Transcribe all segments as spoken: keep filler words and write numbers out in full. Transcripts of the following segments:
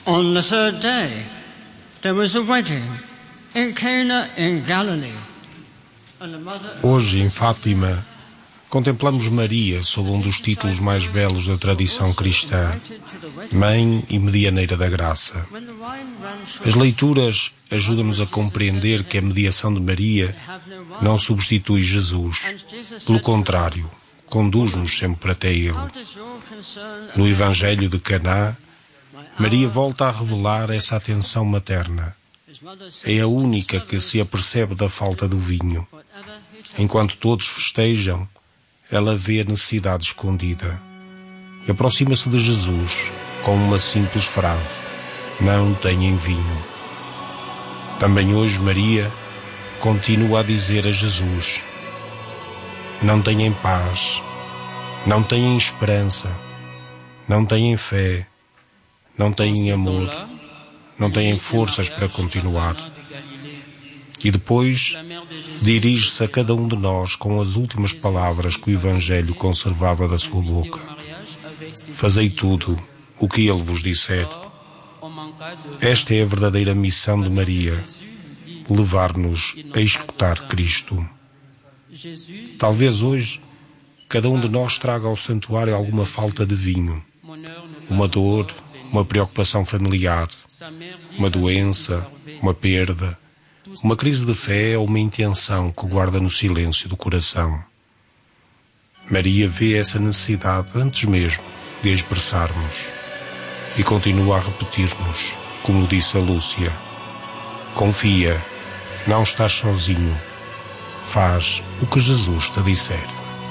On the third day, there was a wedding in Cana in Galilee. And the mother... Hoje, em Fátima, contemplamos Maria sob um dos títulos mais belos da tradição cristã, Mãe e Medianeira da Graça. As leituras ajudam-nos a compreender que a mediação de Maria não substitui Jesus. Pelo contrário, conduz-nos sempre até Ele. No Evangelho de Caná, Maria volta a revelar essa atenção materna. É a única que se apercebe da falta do vinho. Enquanto todos festejam, ela vê a necessidade escondida. E aproxima-se de Jesus com uma simples frase: não têm vinho. Também hoje Maria continua a dizer a Jesus: não têm paz, não têm esperança, não têm fé, não têm amor, não têm forças para continuar. E depois dirige-se a cada um de nós com as últimas palavras que o Evangelho conservava da sua boca: fazei tudo o que ele vos disser. Esta é a verdadeira missão de Maria, levar-nos a escutar Cristo. Talvez hoje cada um de nós traga ao santuário alguma falta de vinho, uma dor, uma preocupação familiar, uma doença, uma perda, uma crise de fé ou uma intenção que guarda no silêncio do coração. Maria vê essa necessidade antes mesmo de a expressarmos e continua a repetir-nos, como disse a Lúcia: confia, não estás sozinho, faz o que Jesus te disser.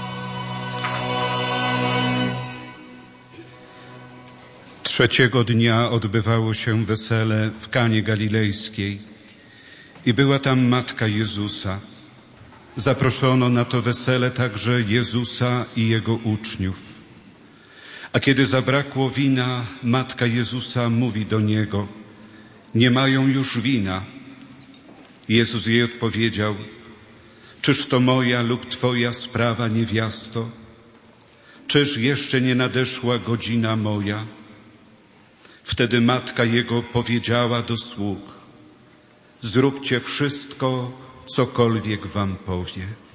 Trzeciego dnia odbywało się wesele w Kanie Galilejskiej i była tam matka Jezusa. Zaproszono na to wesele także Jezusa i Jego uczniów. A kiedy zabrakło wina, matka Jezusa mówi do Niego: nie mają już wina. Jezus jej odpowiedział: czyż to moja lub Twoja sprawa, niewiasto? Czyż jeszcze nie nadeszła godzina moja? Wtedy matka Jego powiedziała do sług: zróbcie wszystko, cokolwiek wam powie.